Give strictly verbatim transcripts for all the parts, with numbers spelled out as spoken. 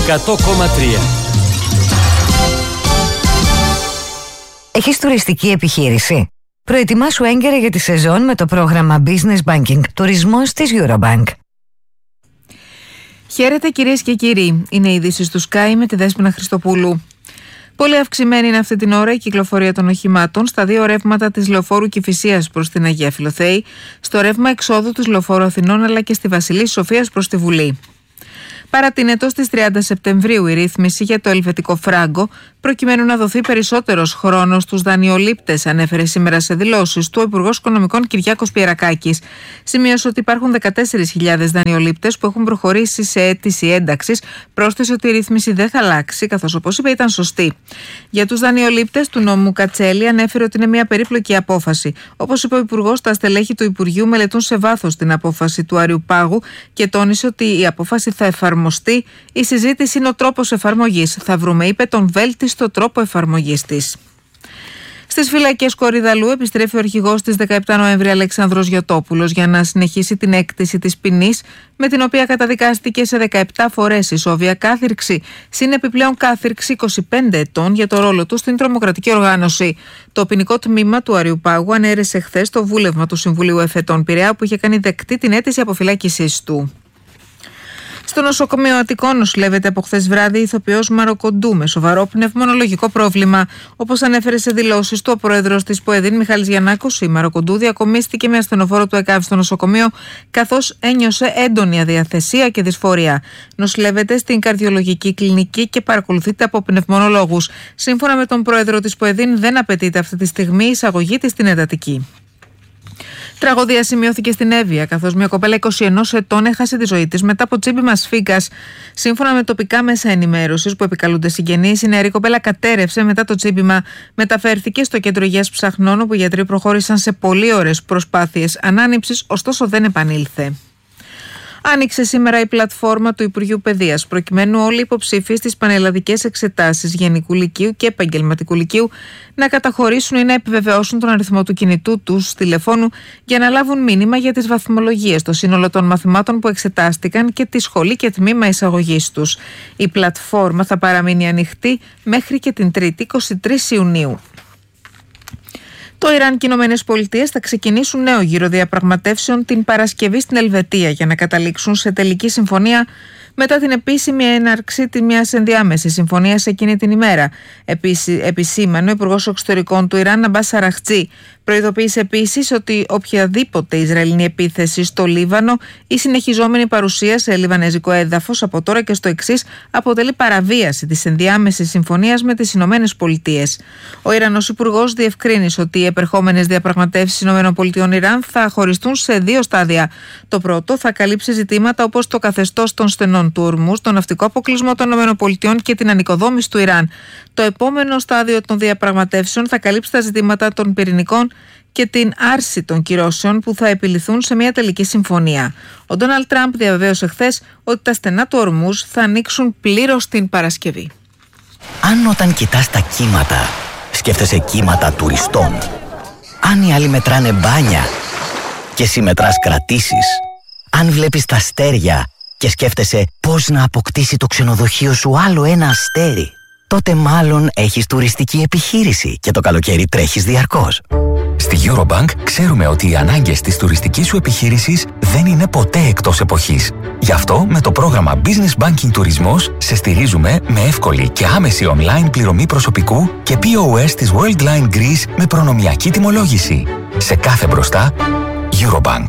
εκατό κόμμα τρία. Έχεις τουριστική επιχείρηση? Προετοιμάσου έγκαιρα για τη σεζόν με το πρόγραμμα Business Banking Τουρισμός της Eurobank. Χαίρετε κυρίες και κύριοι, είναι η είδηση του Sky με τη Δέσποινα Χριστοπούλου. Πολύ αυξημένη είναι αυτή την ώρα η κυκλοφορία των οχημάτων στα δύο ρεύματα της Λεωφόρου Κηφισίας προς την Αγία Φιλοθέη, στο ρεύμα εξόδου της Λεωφόρου Αθηνών αλλά και στη Βασιλής Σοφίας προς τη Βουλή. Παρατείνεται στις τριάντα Σεπτεμβρίου η ρύθμιση για το ελβετικό φράγκο, προκειμένου να δοθεί περισσότερος χρόνος στους δανειολήπτες, ανέφερε σήμερα σε δηλώσεις του ο Υπουργός Οικονομικών Κυριάκος Πιερακάκης. Σημείωσε ότι υπάρχουν δεκατέσσερις χιλιάδες δανειολήπτες που έχουν προχωρήσει σε αίτηση ένταξης. Πρόσθεσε ότι η ρύθμιση δεν θα αλλάξει, καθώς όπως είπε ήταν σωστή. Για τους δανειολήπτες του νόμου Κατσέλη, ανέφερε ότι είναι μια περίπλοκη απόφαση. Όπως είπε ο Υπουργός, τα στελέχη του Υπουργείου μελετούν σε βάθος την απόφαση του Αριουπάγου και τόνισε ότι η απόφαση θα εφαρμοστεί. Η συζήτηση είναι ο τρόπος εφαρμογής. Θα βρούμε, είπε, τον βέλτιστο τρόπο εφαρμογής της. Στις φυλακές Κορυδαλού επιστρέφει ο αρχηγός της δεκαεπτά Νοέμβρη Αλεξάνδρος Γιωτόπουλος για να συνεχίσει την έκτηση της ποινής, με την οποία καταδικάστηκε σε δεκαεπτά φορές ισόβια κάθυρξη, συν επιπλέον κάθυρξη είκοσι πέντε ετών για το ρόλο του στην τρομοκρατική οργάνωση. Το ποινικό τμήμα του Αριουπάγου ανέρεσε χθες το βούλευμα του Συμβουλίου Εφετών Πειραιά, που είχε κάνει δεκτή την αίτηση αποφυλάκησής του. Στο νοσοκομείο Αττικών νοσηλεύεται από χθες βράδυ η ηθοποιός Μαροκοντού με σοβαρό πνευμονολογικό πρόβλημα. Όπως ανέφερε σε δηλώσεις του ο πρόεδρος της ΠΟΕΔΗΝ Μιχάλης Γιαννάκος, η Μαροκοντού διακομίστηκε με ασθενοφόρο του ΕΚΑΒ στο νοσοκομείο, καθώς ένιωσε έντονη αδιαθεσία και δυσφορία. Νοσηλεύεται στην καρδιολογική κλινική και παρακολουθείται από πνευμονολόγους. Σύμφωνα με τον πρόεδρο της ΠΟΕΔΗΝ, δεν απαιτείται αυτή τη στιγμή η εισαγωγή της στην εντατική. Τραγωδία σημειώθηκε στην Εύβοια, καθώς μια κοπέλα είκοσι ενός ετών έχασε τη ζωή της μετά από τσίπημα σφίγγας. Σύμφωνα με τοπικά μέσα ενημέρωσης που επικαλούνται συγγενείς, η νεαρή κοπέλα κατέρευσε μετά το τσίπημα. Μεταφέρθηκε στο κέντρο υγείας Ψαχνών, όπου οι γιατροί προχώρησαν σε πολύ ώρες προσπάθειες ανάνυψης, ωστόσο δεν επανήλθε. Άνοιξε σήμερα η πλατφόρμα του Υπουργείου Παιδείας, προκειμένου όλοι οι υποψήφοι στις πανελλαδικές εξετάσεις Γενικού Λυκείου και Επαγγελματικού Λυκείου να καταχωρήσουν ή να επιβεβαιώσουν τον αριθμό του κινητού τους τηλεφώνου για να λάβουν μήνυμα για τις βαθμολογίες, το σύνολο των μαθημάτων που εξετάστηκαν και τη σχολή και τμήμα εισαγωγής τους. Η πλατφόρμα θα παραμείνει ανοιχτή μέχρι και την Τρίτη, εικοστή τρίτη Ιουνίου. Το Ιράν και οι Ηνωμένες Πολιτείες θα ξεκινήσουν νέο γύρο διαπραγματεύσεων την Παρασκευή στην Ελβετία για να καταλήξουν σε τελική συμφωνία μετά την επίσημη έναρξη μιας ενδιάμεσης συμφωνίας εκείνη την ημέρα. Επισήμανε ο Υπουργός Εξωτερικών του Ιράν, Αμπάς Αραχτζή. Προειδοποίησε επίσης ότι οποιαδήποτε Ισραηλινή επίθεση στο Λίβανο ή συνεχιζόμενη παρουσία σε λιβανέζικο έδαφος από τώρα και στο εξής αποτελεί παραβίαση της ενδιάμεσης συμφωνίας με τις Ηνωμένες Πολιτείες. Ο Ιρανός Υπουργός διευκρίνησε ότι οι επερχόμενες διαπραγματεύσεις Ηνωμένων Πολιτειών Ιράν θα χωριστούν σε δύο στάδια. Το πρώτο θα καλύψει ζητήματα όπως το καθεστώς των στενών του Ορμούς, τον ναυτικό αποκλεισμό των Ηνωμένων Πολιτειών και την ανοικοδόμηση του Ιράν. Το επόμενο στάδιο των διαπραγματεύσεων θα καλύψει τα ζητήματα των πυρηνικών και την άρση των κυρώσεων που θα επιληθούν σε μια τελική συμφωνία. Ο Ντόναλντ Τραμπ διαβεβαίωσε χθες ότι τα στενά του Ορμούς θα ανοίξουν πλήρως την Παρασκευή. Αν όταν κοιτάς τα κύματα σκέφτεσαι κύματα τουριστών, αν οι άλλοι μετράνε μπάνια και εσύ μετράς κρατήσεις, αν βλέπεις τα αστέρια και σκέφτεσαι πώς να αποκτήσει το ξενοδοχείο σου άλλο ένα αστέρι, τότε μάλλον έχεις τουριστική επιχείρηση και το καλοκαίρι τρέχεις διαρκώς. Στη Eurobank ξέρουμε ότι οι ανάγκες της τουριστικής σου επιχείρησης δεν είναι ποτέ εκτός εποχής. Γι' αυτό με το πρόγραμμα Business Banking Τουρισμός σε στηρίζουμε με εύκολη και άμεση online πληρωμή προσωπικού και πι ο ες της Worldline Greece με προνομιακή τιμολόγηση. Σε κάθε μπροστά, Eurobank.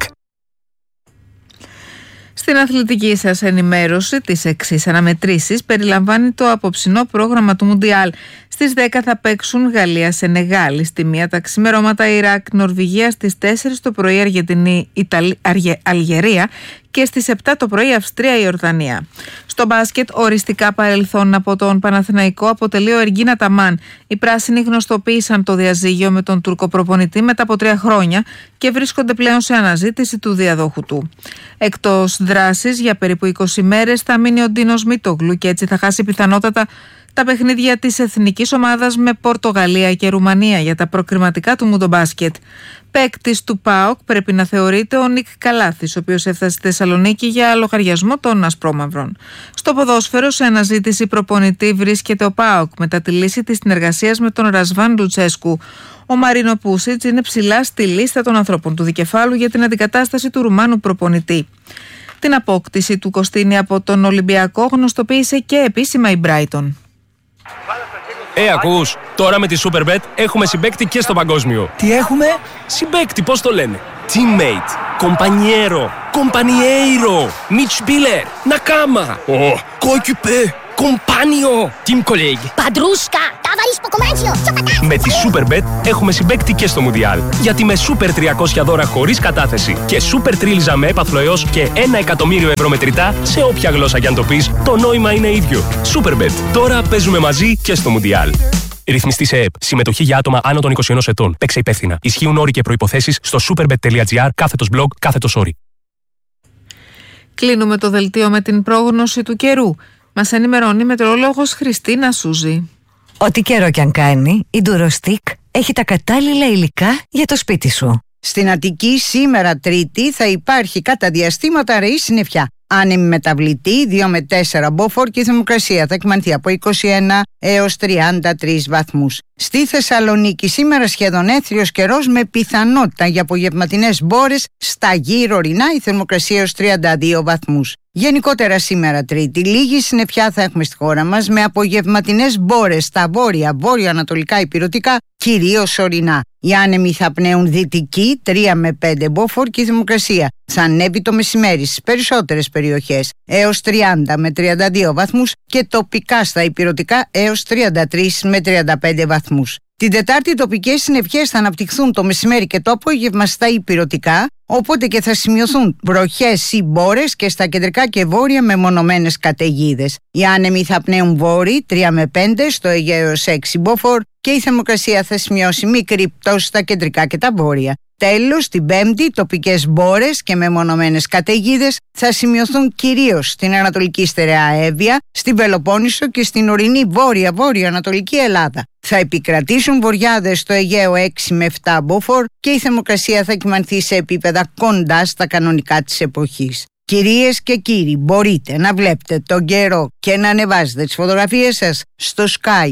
Στην αθλητική σας ενημέρωση, τις εξής αναμετρήσεις περιλαμβάνει το απόψινό πρόγραμμα του Μουντιάλ. Στις δέκα θα παίξουν Γαλλία-Σενεγάλη, στη μία τα ξημερώματα Ιράκ-Νορβηγία, στις τέσσερις το πρωί Αργεντινή-Αλγερία και στις επτά το πρωί Αυστρία-Ιορδανία. Στο μπάσκετ, οριστικά παρελθόν από τον Παναθηναϊκό αποτελεί ο Εργίν Αταμάν. Οι πράσινοι γνωστοποίησαν το διαζύγιο με τον Τούρκο προπονητή μετά από τρία χρόνια και βρίσκονται πλέον σε αναζήτηση του διαδόχου του. Εκτός δράσης για περίπου είκοσι μέρες θα μείνει ο Ντίνος Μίτογλου και έτσι θα χάσει πιθανότατα Τα παιχνίδια της εθνικής ομάδας με Πορτογαλία και Ρουμανία για τα προκριματικά του μουντομπάσκετ. Παίκτης του ΠΑΟΚ πρέπει να θεωρείται ο Νικ Καλάθης, ο οποίος έφτασε στη Θεσσαλονίκη για λογαριασμό των Ασπρόμαυρων. Στο ποδόσφαιρο, σε αναζήτηση προπονητή βρίσκεται ο ΠΑΟΚ μετά τη λύση της συνεργασίας με τον Ρασβάν Λουτσέσκου. Ο Μαρίνο Πούσιτς είναι ψηλά στη λίστα των ανθρώπων του δικεφάλου για την αντικατάσταση του Ρουμάνου προπονητή. Την απόκτηση του Κωστίνη από τον Ολυμπιακό γνωστοποίησε και επίσημα η Μπράιτον. Ε, ακούς, τώρα με τη Superbet έχουμε συμπαίκτη και στο παγκόσμιο. Τι έχουμε? Συμπαίκτη, πώς το λένε? Teammate, compañero, compañeiro, Mitspieler, Nakama, oh, coéquipier, compagno, team colleague. Παντρούσκα, ταβαρίς ποκομάνσιο. Με τη Superbet έχουμε συμπαίκτη και στο Μουντιάλ. Γιατί με Super τριακόσια δώρα χωρίς κατάθεση και Super τρίλιζα με έπαθλο έως και ένα εκατομμύριο ευρώ μετρητά σε όποια γλώσσα κι αν το πεις, το νόημα είναι ίδιο. Superbet. Τώρα παίζουμε μαζί και στο Μουντιάλ. Ρυθμιστή σε ΕΕΠ. Συμμετοχή για άτομα άνω των είκοσι ένα ετών. Παίξε υπεύθυνα. Ισχύουν όροι και προϋποθέσεις στο superbet.gr κάθετος blog κάθετος όροι. Κλείνουμε το δελτίο με την πρόγνωση του καιρού. Μας ενημερώνει η μετεωρολόγος Χριστίνα Σούζη. Ό,τι καιρό κι αν κάνει, η Durostic έχει τα κατάλληλα υλικά για το σπίτι σου. Στην Αττική σήμερα Τρίτη θα υπάρχει κατά διαστήματα ρεή συννεφιά. Άνεμη μεταβλητή δύο με τέσσερα μποφόρ και η θερμοκρασία θα εκμανθεί από είκοσι ένα έως τριάντα τρεις βαθμούς. Στη Θεσσαλονίκη σήμερα σχεδόν έθριος καιρός με πιθανότητα για απογευματινές μπόρες στα γύρω ορεινά, η θερμοκρασία έως τριάντα δύο βαθμούς. Γενικότερα σήμερα Τρίτη, λίγη συννεφιά θα έχουμε στη χώρα μας με απογευματινές μπόρες στα βόρεια, βόρειο-ανατολικά υπηρετικά, κυρίως ορεινά. Οι άνεμοι θα πνέουν δυτική τρία με πέντε μποφόρ και η θερμοκρασία θα ανέβει το μεσημέρι στις περισσότερες περιοχές έως τριάντα με τριάντα δύο βαθμούς και τοπικά στα υπηρετικά έως τριάντα τρεις με τριάντα πέντε βαθμούς. Την Τετάρτη οι τοπικές συννεφιές θα αναπτυχθούν το μεσημέρι και το απόγευμα στα υπηρετικά, οπότε και θα σημειωθούν βροχές ή μπόρες και στα κεντρικά και βόρεια με μονομένες καταιγίδες. Οι άνεμοι θα πνέουν βόρειοι τρία με πέντε, στο Αιγαίο έως έξι μποφόρ και η θερμοκρασία θα σημειώσει μικρή πτώση στα κεντρικά και τα βόρεια. Τέλος, την Πέμπτη, τοπικές μπόρες και μεμονωμένες καταιγίδες θα σημειωθούν κυρίως στην Ανατολική Στερεά Εύβοια, στην Πελοπόννησο και στην ορεινή βόρεια-βόρεια-ανατολική Ελλάδα. Θα επικρατήσουν βοριάδες στο Αιγαίο έξι με επτά μποφόρ και η θερμοκρασία θα κυμανθεί σε επίπεδα κοντά στα κανονικά της εποχής. Κυρίες και κύριοι, μπορείτε να βλέπετε τον καιρό και να ανεβάζετε τις φωτογραφίες σας στο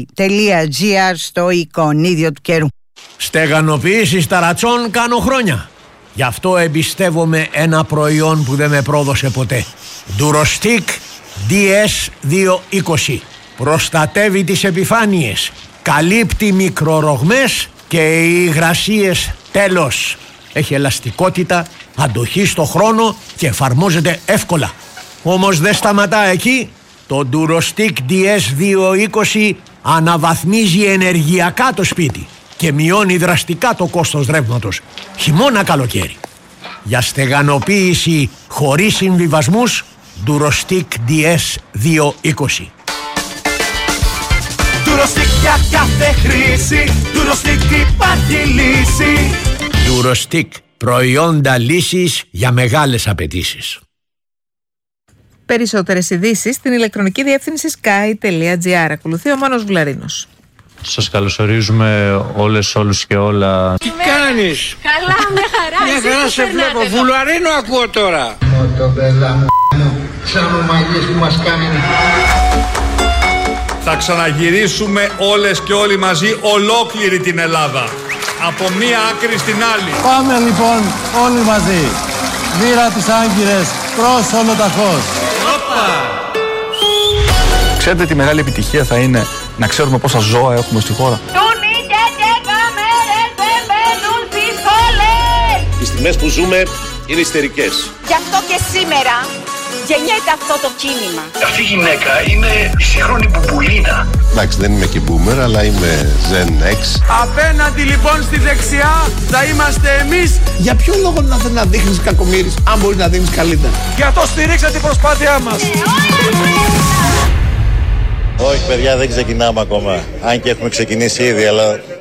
sky.gr στο εικονίδιο του καιρού. Στεγανοποίηση ταρατσών κάνω χρόνια. Γι' αυτό εμπιστεύομαι ένα προϊόν που δεν με πρόδωσε ποτέ. Durostic ντι ες διακόσια είκοσι. Προστατεύει τις επιφάνειες, καλύπτει μικρορογμές και υγρασίες τέλος. Έχει ελαστικότητα, αντοχή στο χρόνο και εφαρμόζεται εύκολα. Όμως δεν σταματά εκεί. Το Durostic ντι ες διακόσια είκοσι αναβαθμίζει ενεργειακά το σπίτι και μειώνει δραστικά το κόστος ρεύματος, χειμώνα καλοκαίρι. Για στεγανοποίηση χωρίς συμβιβασμούς, Durostic ντι ες διακόσια είκοσι. Durostic για κάθε χρήση, Durostic υπάρχει λύση. Durostic, προϊόντα λύσης για μεγάλες απαιτήσεις. Περισσότερες ειδήσεις στην ηλεκτρονική διεύθυνση sky.gr. Ακολουθεί ο Μάνος Βλαρίνος. Σας καλωσορίζουμε όλες, όλους και όλα. Τι κάνεις? Καλά, μια χαρά. Μια χαρά σε βλέπω. Βουλαρίνο ακούω τώρα. Μοτοπέδα μου, σαν ομαλίες που μας κάνουν. Θα ξαναγυρίσουμε όλες και όλοι μαζί ολόκληρη την Ελλάδα. Από μία άκρη στην άλλη. Πάμε λοιπόν όλοι μαζί. Μοίρα τις Άγκυρες προς Ολοταχώς. Ξέρετε τι μεγάλη επιτυχία θα είναι να ξέρουμε πόσα ζώα έχουμε στη χώρα. Οι στιγμές που ζούμε είναι ιστερικές. Γι' αυτό και σήμερα γεννιέται αυτό το κίνημα. Αυτή η γυναίκα είναι η σύγχρονη μπουμπουλίνα. Εντάξει, δεν είμαι και boomer, αλλά είμαι Gen X. Απέναντι λοιπόν στη δεξιά θα είμαστε εμείς. Για ποιο λόγο να θέλει να δείχνεις κακομοίρης, αν μπορεί να δείχνεις καλύτερα? Για το στηρίξτε την προσπάθειά μας. Όχι παιδιά, δεν ξεκινάμε ακόμα. Αν και έχουμε ξεκινήσει ήδη, αλλά